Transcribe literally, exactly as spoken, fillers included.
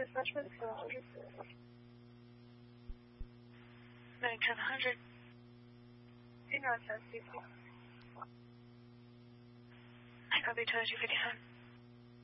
dispatchment to one hundred. nine ten one hundred. In Rochester, I copy two two five nine.